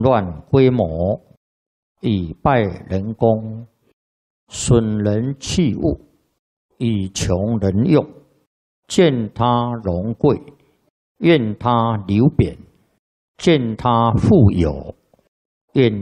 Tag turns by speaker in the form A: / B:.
A: 乱规模，以败人功，损人器物，以穷人用。见他荣贵，怨他流贬；见他富有，怨